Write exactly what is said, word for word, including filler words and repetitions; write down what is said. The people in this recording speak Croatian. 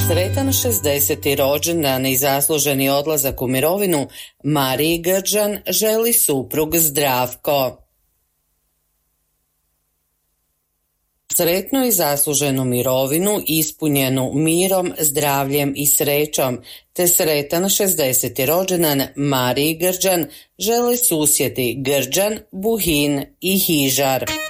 Sretan šezdeseti rođendan i zasluženi odlazak u mirovinu Mariji Grđan želi suprug Zdravko. Sretnu i zasluženu mirovinu ispunjenu mirom, zdravljem i srećom, te sretan šezdeseti rođendan Mariji Grđan žele susjedi Grđan, Buhin i Hižar.